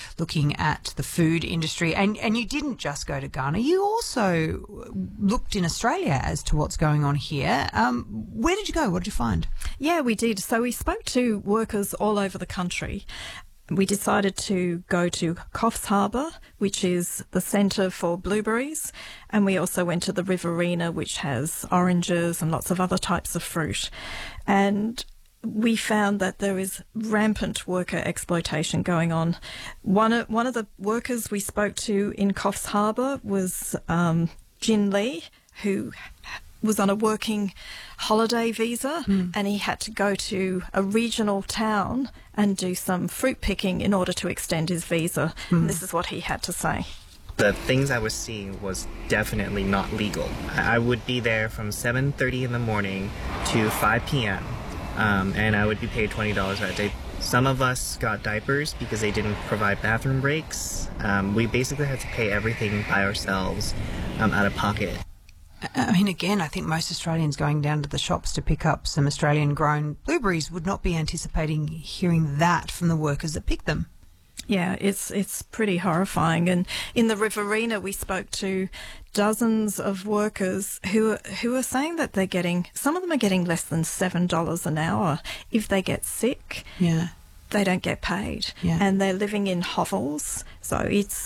looking at the food industry. And you didn't just go to Ghana. You also looked in Australia as to what's going on here. Where did you go? What did you find? Yeah, we did. So we spoke to workers all over the country. We decided to go to Coffs Harbour, which is the centre for blueberries, and we also went to the Riverina, which has oranges and lots of other types of fruit. And we found that there is rampant worker exploitation going on. One of the workers we spoke to in Coffs Harbour was Jin Lee, who was on a working holiday visa, and he had to go to a regional town and do some fruit picking in order to extend his visa. And this is what he had to say. The things I was seeing was definitely not legal. I would be there from 7:30 in the morning to 5 p.m. And I would be paid $20 a day. Some of us got diapers because they didn't provide bathroom breaks. We basically had to pay everything by ourselves out of pocket. I mean, again, I think most Australians going down to the shops to pick up some Australian-grown blueberries would not be anticipating hearing that from the workers that pick them. Yeah, it's pretty horrifying. And in the Riverina, we spoke to dozens of workers who are saying that some of them are getting less than $7 an hour. If they get sick, they don't get paid, and they're living in hovels. So it's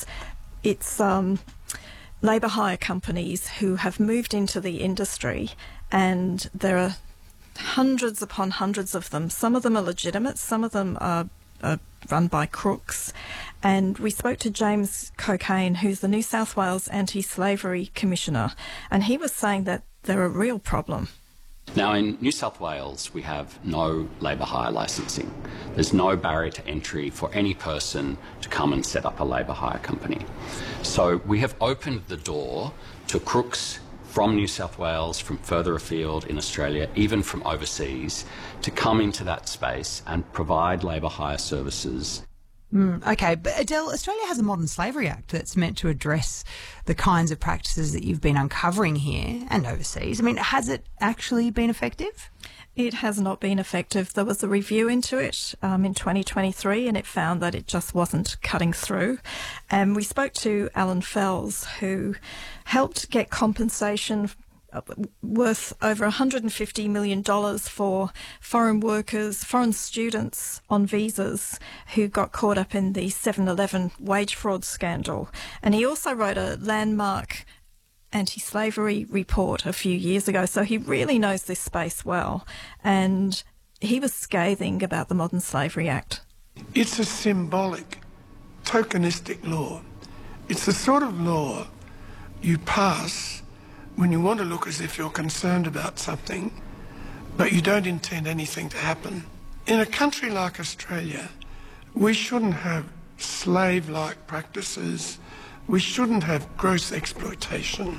labour hire companies who have moved into the industry, and there are hundreds upon hundreds of them. Some of them are legitimate, some of them are run by crooks. And we spoke to James Cocaine, who's the New South Wales Anti-Slavery Commissioner, and he was saying that they're a real problem. Now, in New South Wales, we have no labour hire licensing. There's no barrier to entry for any person to come and set up a labour hire company. So we have opened the door to crooks from New South Wales, from further afield in Australia, even from overseas, to come into that space and provide labour hire services. Okay, but Adele, Australia has a Modern Slavery Act that's meant to address the kinds of practices that you've been uncovering here and overseas. I mean, has it actually been effective? It has not been effective. There was a review into it in 2023, and it found that it just wasn't cutting through. And we spoke to Alan Fells, who helped get compensation worth over $150 million for foreign workers, foreign students on visas who got caught up in the 7-Eleven wage fraud scandal. And he also wrote a landmark anti-slavery report a few years ago, so he really knows this space well. And he was scathing about the Modern Slavery Act. It's a symbolic, tokenistic law. It's the sort of law you pass when you want to look as if you're concerned about something, but you don't intend anything to happen. In a country like Australia, we shouldn't have slave-like practices. We shouldn't have gross exploitation.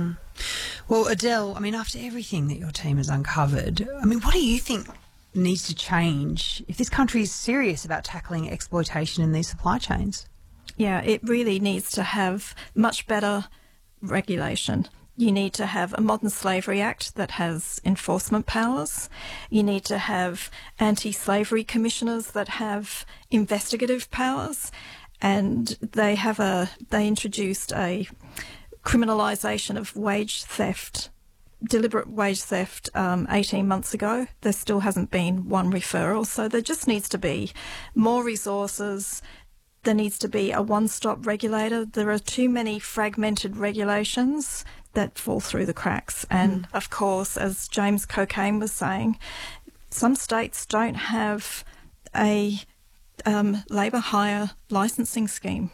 Well, Adele, I mean, after everything that your team has uncovered, I mean, what do you think needs to change if this country is serious about tackling exploitation in these supply chains? Yeah, it really needs to have much better regulation. You need to have a Modern Slavery Act that has enforcement powers. You need to have anti-slavery commissioners that have investigative powers. And they introduced a criminalisation of wage theft, deliberate wage theft 18 months ago. There still hasn't been one referral. So there just needs to be more resources. There needs to be a one-stop regulator. There are too many fragmented regulations that fall through the cracks. And of course, as James Cocaine was saying, some states don't have a labour hire licensing scheme.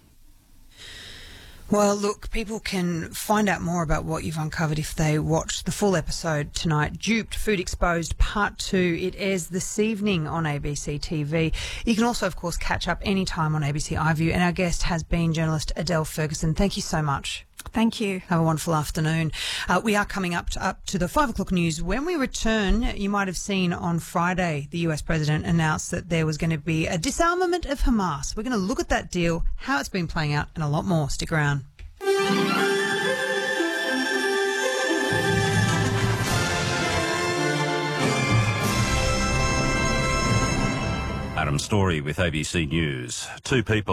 Well, look, people can find out more about what you've uncovered if they watch the full episode tonight. Duped, Food Exposed, Part 2. It airs this evening on ABC TV. You can also, of course, catch up anytime on ABC iView. And our guest has been journalist Adele Ferguson. Thank you so much. Thank you. Have a wonderful afternoon. We are coming up to the 5 o'clock news. When we return, you might have seen on Friday the US president announced that there was going to be a disarmament of Hamas. We're going to look at that deal, how it's been playing out, and a lot more. Stick around. Adam Story with ABC News. Two people